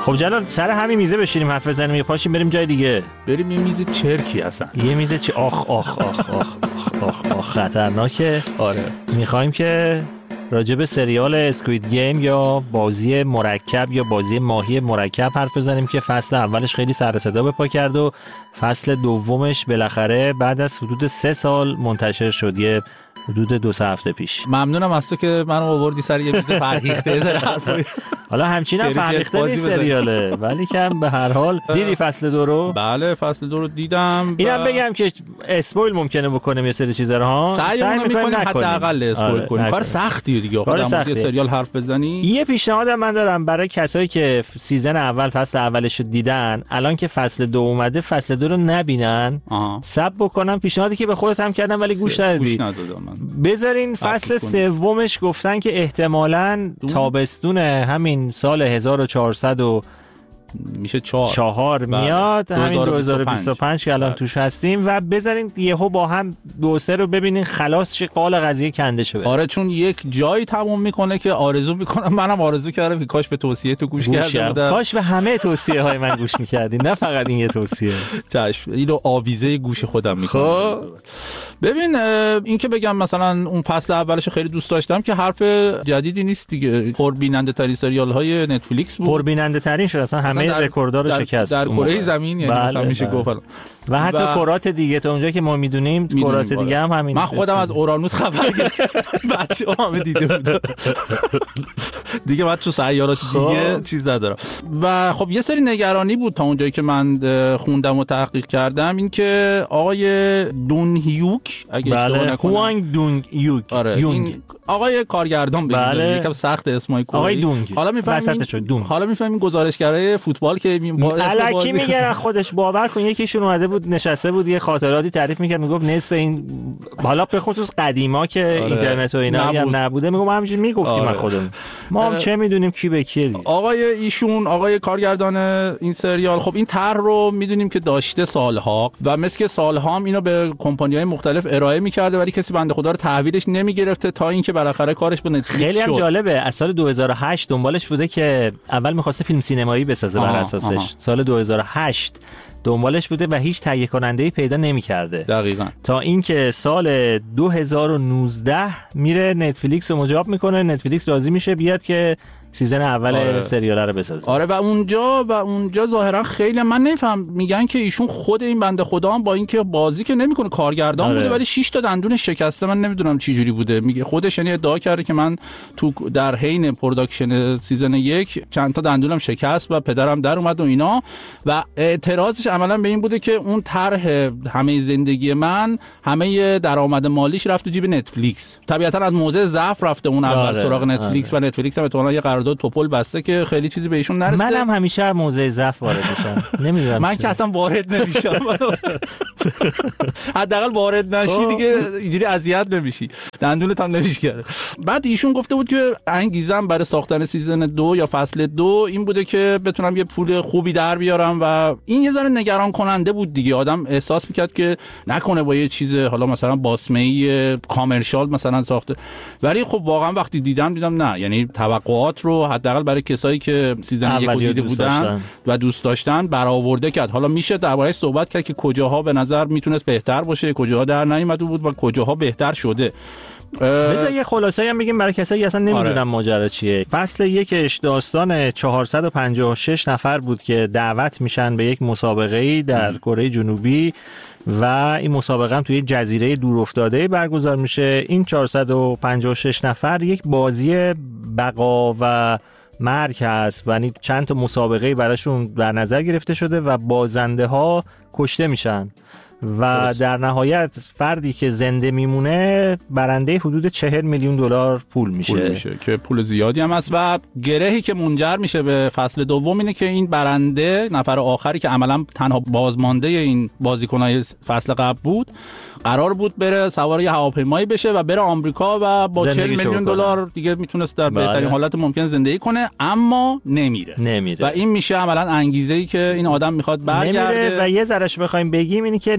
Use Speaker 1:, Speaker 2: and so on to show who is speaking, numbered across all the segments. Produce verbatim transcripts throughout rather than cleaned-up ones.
Speaker 1: خب جلال سر همین میزه بشینیم حرف بزنیم یا پاشیم بریم جای دیگه؟
Speaker 2: بریم یه میز چرکی اصلا.
Speaker 1: یه میز چی؟ آخ آخ آخ آخ آخ آخ خطرناکه.
Speaker 2: آره
Speaker 1: میخوایم که راجب سریال اسکوید گیم یا بازی مرکب یا بازی ماهی مرکب حرف بزنیم که فصل اولش خیلی سر صدا به پا کرد و فصل دومش بالاخره بعد از حدود سه سال منتشر شد، یه حدود دو سه هفته پیش.
Speaker 2: ممنونم از تو که منو آوردی سر یه میز فرهیخته زر حرفی.
Speaker 1: حالا همچین هم فرهیخته نیست سریاله، ولی کم به هر حال. دیدی فصل دو رو؟
Speaker 2: بله فصل دو رو دیدم.
Speaker 1: اینم بگم که اسپویل ممکنه بکنیم یه سری چیزا رو ها.
Speaker 2: سعی می‌کنیم حداقل اسپویل کنیم. کار سختیه دیگه آخه در سریال حرف بزنی.
Speaker 1: یه پیشنهاد من دارم برای کسایی که سیزن اول فصل اولش رو دیدن، الان که فصل دو اومده فصل دو رو نبینن، ساب بکنم پیشنهادی که به خودت هم کردم ولی گوش ندادی. بذارین فصل سومش گفتن که احتمالاً تابستون همین سال هزار و چهارصد و
Speaker 2: میشه چهار
Speaker 1: چهار میاد، همین دو هزار و بیست و پنج که الان توش هستیم، و بذارین یهو با هم دو سه رو ببینین خلاص چه قال قضیه کنده شه.
Speaker 2: آره چون یک جایی تموم میکنه که آرزو میکنم، منم آرزو کردم که کاش به توصیه تو گوش, گوش کرده بودم،
Speaker 1: کاش به همه توصیه های من گوش میکردین نه فقط این یه توصیه.
Speaker 2: چشم اینو آویزه گوش خودم میکنم. ببین این که بگم مثلا اون فصل اولش خیلی دوست داشتم که حرف جدیدی نیست دیگه، پربیننده ترین سریال های نتفلیکس بود،
Speaker 1: پربیننده ترین شد اصلا همه رکوردها رو شکست
Speaker 2: در کره زمین، یعنی
Speaker 1: بله
Speaker 2: مثلا میشه
Speaker 1: بله.
Speaker 2: گفت
Speaker 1: و حتی و... کرات دیگه تا اونجا که ما میدونیم کرات دیگه هم همین.
Speaker 2: من خودم از اورانوس خبر گرفتم، بچه‌ها همه دیده بودن دیگه، بعد تو سیارات دیگه چیز ندارم. و خب یه سری نگرانی بود تا اونجایی که من خوندم و تحقیق کردم، این که آقای دون هیوک اگه اشتباه
Speaker 1: بله.
Speaker 2: نکنم،
Speaker 1: هوانگ دون یوک
Speaker 2: آره.
Speaker 1: یونگ
Speaker 2: آقای کارگردان بگید
Speaker 1: بله.
Speaker 2: یکم سخت اسمای کلی.
Speaker 1: آقای دونگ
Speaker 2: حالا میفهمیم حالا میفهمیم گزارشگرای فوتبال که
Speaker 1: الکی میگن خودش باور کن. یکیشون اومده بود نشسته بود یه خاطراتی تعریف میکرد، میگفت نصف این حالا به خصوص قدیما که آره. اینترنت و اینا نبود. هم نبوده، میگم همینجوری میگفتیم آره. خودمون ما هم چه میدونیم کی به کیه دیگه.
Speaker 2: آقای ایشون آقای کارگردان این سریال خب این طرح رو میدونیم که داشته سالها و مثل که سالها هم اینو به کمپانی‌های مختلف ارائه میکرده ولی کسی بنده خدا رو تحویلش نمیگرفته تا اینکه بالاخره کارش به نتفلیکس
Speaker 1: خیلی هم
Speaker 2: شد.
Speaker 1: جالبه از سال دو هزار و هشت دنبالش بوده که اول می‌خواسته فیلم سینمایی بسازه بر اساسش آها. سال دو هزار و هشت دنبالش بوده و هیچ تهیه کننده‌ای پیدا نمی‌کرده.
Speaker 2: دقیقاً.
Speaker 1: تا اینکه سال دو هزار و نوزده میره نتفلیکس رو مجاب میکنه، نتفلیکس راضی میشه بیاد که سیزن اول آره. سریال رو بسازه.
Speaker 2: آره و اونجا و اونجا ظاهرا خیلی من نمیفهم میگن که ایشون خود این بنده خدا هم با اینکه بازی که نمیکنه کارگردان آره. بوده ولی شش تا دندونش شکسته. من نمیدونم چه جوری بوده، میگه خودش یعنی ادعا کرده که من تو در حین پروداکشن سیزن یک چند تا دندونم شکست و پدرم در اومد و اینا، و اعتراضش عملا به این بوده که اون طرح همه زندگی من همه درآمد مالیش رفت تو جیب نتفلیکس. طبیعتا از موضع ضعف رفته اون اول آره. سراغ نتفلیکس آره. و نتفلیکس هم احتمالاً یه قرارداد توپل بسته که خیلی چیزی بهشون نرسیده.
Speaker 1: منم همیشه از موضع ضعف وارد میشم. نمیدونم
Speaker 2: من که اصلا وارد نمیشم. حداقل وارد نشی دیگه اینجوری اذیت نمیشی، دندونت هم نمیشکنه. بعد ایشون گفته بود که انگیزم برای ساختن سیزن دو یا فصل دو این بوده که بتونم یه پول خوبی در بیارم و این یه ذره نگران کننده بود دیگه. آدم احساس میکرد که نکنه با یه چیز حالا مثلا باسمه‌ای کامرشال مثلا ساخته، ولی خب واقعا وقتی دیدم دیدم نه، یعنی توقعات رو حداقل برای کسایی که سیزن یک دیده بودن داشتن. و دوست داشتن برآورده کرد. حالا میشه درباره‌اش صحبت کرد که کجاها به نظر میتونست بهتر باشه، کجاها در نیامده بود و کجاها بهتر شده.
Speaker 1: بذار یه خلاصه‌ای هم بگیم برای کسایی که اصلا نمیدونن آره. ماجرا چیه. فصل یکش داستان چهارصد و پنجاه و شش نفر بود که دعوت میشن به یک مسابقه‌ای در کره جنوبی و این مسابقه هم توی جزیره دورافتاده برگزار میشه. این چهارصد و پنجاه و شش نفر یک بازی بقا و مرگ هست و یعنی چند تا مسابقه براشون در نظر گرفته شده و بازنده ها کشته میشن و درست. در نهایت فردی که زنده میمونه برنده حدود چهل میلیون دلار پول میشه.
Speaker 2: پول میشه که پول زیادی هم هست و گرهی که منجر میشه به فصل دوم اینه که این برنده نفر آخری که عملا تنها بازمانده این بازیکنای فصل قبل بود قرار بود بره سوار یه هواپیمایی بشه و بره آمریکا و با چهل میلیون دلار دیگه میتونست در بله. بهترین حالت ممکن زندگی کنه، اما نمیره.
Speaker 1: نمیره
Speaker 2: و این میشه عملا انگیزه‌ای که این آدم میخواد برگرده.
Speaker 1: نمیره و یه ذرهش بخوایم بگیم اینی که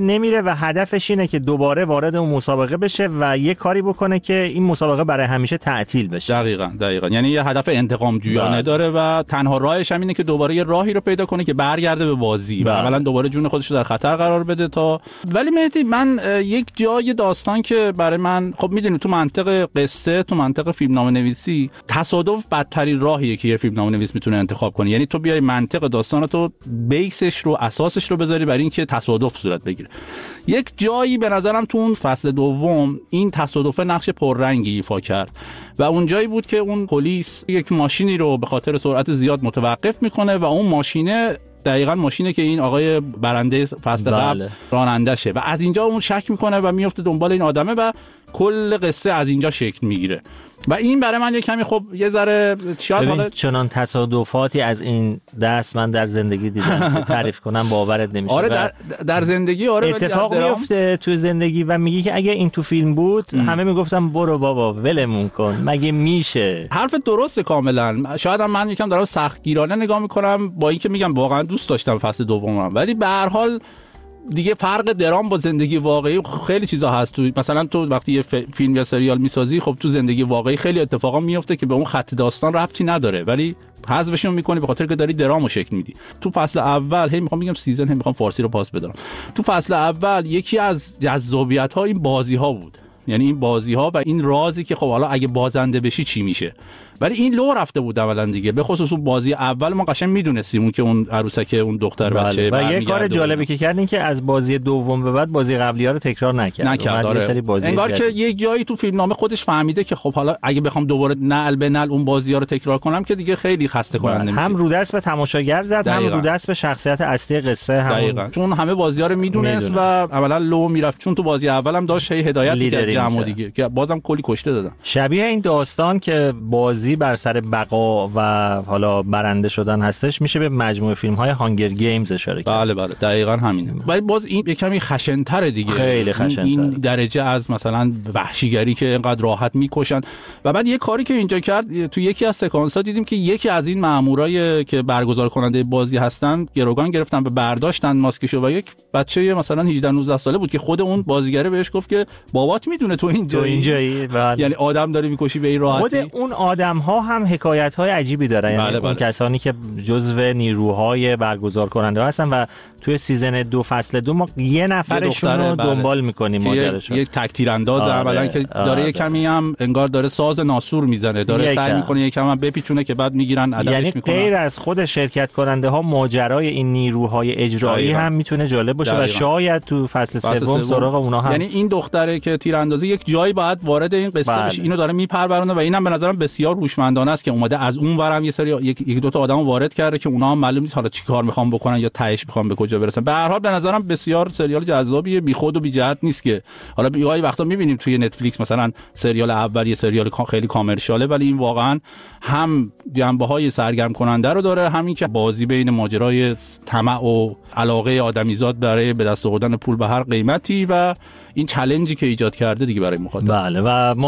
Speaker 1: نمیره و هدفش اینه که دوباره وارد اون مسابقه بشه و یه کاری بکنه که این مسابقه برای همیشه تعطیل بشه.
Speaker 2: دقیقاً دقیقاً یعنی یه هدف انتقام جویانه داره و تنها راهش هم اینه که دوباره یه راهی رو پیدا کنه که برگرده به بازی و اولا دوباره جون خودش رو در خطر قرار بده تا. ولی مهدی من یک جای داستان که برای من خب میدونی تو منطق قصه، تو منطق فیلمنامه نویسی، تصادف بدترین راهیه که یه فیلمنامه نویس میتونه انتخاب کنه. یعنی تو بیای منطق داستان تو بیسش رو اساسش رو بذاری برای اینکه تصادف صورت بگیره. یک جایی به نظرم تو اون فصل دوم این تصادف نقش پررنگی ایفا کرد و اون جایی بود که اون پلیس یک ماشینی رو به خاطر سرعت زیاد متوقف میکنه و اون ماشینه دقیقاً ماشینه که این آقای برنده فصل قبل بله. رانندشه و از اینجا اون شک میکنه و میفته دنبال این آدمه و کل قصه از اینجا شکل میگیره و این برای من یه کمی خب یه ذره شاید حالا
Speaker 1: چنان تصادفاتی از این دست من در زندگی دیدم که تعریف کنم باورت نمیشه.
Speaker 2: آره در, در زندگی آره
Speaker 1: اتفاق میفته تو زندگی و میگی که اگه این تو فیلم بود ام. همه میگفتم برو بابا ولمون کن مگه میشه.
Speaker 2: حرف درسته کاملا. شاید هم من یکم دارم سختگیرانه نگاه میکنم با اینکه میگم واقعا دوست داشتم فصل دومم، ولی به هر حال دیگه فرق درام با زندگی واقعی خیلی چیزا هست. تو مثلا تو وقتی یه فیلم یا سریال میسازی خب تو زندگی واقعی خیلی اتفاقا میفته که به اون خط داستان ربطی نداره ولی حذفشون میکنی به خاطر که داری درامو شکل میدی. تو فصل اول هی میخوام بگم سیزن هی میخوام فارسی رو پاس بدم. تو فصل اول یکی از جذابیت ها این بازی ها بود، یعنی این بازی ها و این رازی که خب حالا اگه بازنده بشی چی میشه. ولی این لو رفته بود اولا دیگه، به خصوص اون بازی اول ما قشنگ میدونستیم اون که اون عروسک اون دختر
Speaker 1: بله.
Speaker 2: بچه
Speaker 1: و یه کار جالبی که کردین که از بازی دوم به بعد بازی قبلی ها رو تکرار نکرد
Speaker 2: نکرد
Speaker 1: یه سری بازی
Speaker 2: انگار که یک جایی تو فیلمنامه خودش فهمیده که خب حالا اگه بخوام دوباره نعل به نعل اون بازی ها رو تکرار کنم که دیگه خیلی خسته کننده میشه.
Speaker 1: هم رو دست به تماشاگر زد دقیقا. هم رو دست به شخصیت اصلی قصه هم
Speaker 2: چون همه بازی ها رو میدونست و عملا لو میرفت، چون تو بازی اولم داشت هی هدایت می‌کرد جمع دیگه که بازم کلی کشته دادن.
Speaker 1: شبیه این داستان که بازی بر سر بقا و حالا برنده شدن هستش میشه به مجموعه فیلم‌های هانگر گیمز اشاره کرد.
Speaker 2: بله بله دقیقاً همینه. ولی باز این یه کمی خشن‌تره دیگه،
Speaker 1: خیلی خشن‌تره.
Speaker 2: این درجه از مثلا وحشیگری که اینقدر راحت میکشن. و بعد یه کاری که اینجا کرد تو یکی از سکانس‌ها دیدیم که یکی از این مامورای که برگزار کننده بازی هستن گروگان گرفتن به برداشتن ماسکشو و یک بچه مثلا هجده نوزده ساله بود که خود اون بازیگره بهش گفت که بابات میدونه تو اینجا
Speaker 1: اینجایی بله.
Speaker 2: یعنی آدم داری میکشی به این راحتی.
Speaker 1: خود اون آدم‌ها هم حکایت‌های عجیبی دارن، یعنی بله بله. اون کسانی که جزو نیروهای برگزار کننده هستن و توی سیزن دو فصل دو ما یه نفرشون رو بله. دنبال می‌کنیم ماجراش.
Speaker 2: یک تک تیرانداز اولا که داره آره. یه کمی هم انگار داره ساز ناسور میزنه، داره سعی می‌کنه یکم هم بپیچونه که بعد میگیرن عدمش
Speaker 1: یعنی
Speaker 2: می‌کنن.
Speaker 1: غیر از خود شرکت کننده ها ماجرای این نیروهای اجرایی دقیقا. هم میتونه جالب باشه دقیقا. و شاید تو فصل سوم سراغ اونا هم.
Speaker 2: یعنی این دختره که تیراندازی یک جایی باید وارد این قصه بله. بشه، اینو داره میپرورونه و اینم به نظرم بسیار هوشمندانه است که اومده از اون ورم یه سری یک, یک دو تا آدمو وارد کرده که اونا هم معلوم نیست حالا چیکار میخوان بکنن یا تهش میخوان به کجا برسن. به هر حال به نظرم بسیار سریال جذابیه، بیخود و بی جهت نیست که حالا بیای وقتا میبینیم توی نتفلیکس مثلا سریال اول یه سریال خیلی کامرشیاله ولی این واقعا هم جنبه‌های سرگرم کننده رو داره، همین که بازی بین ماجرای طمع و علاقه آدمیزاد برای به دست آوردن پول به هر قیمتی و این چالنجی که ایجاد کرده دیگه برای مخاطب.
Speaker 1: بله و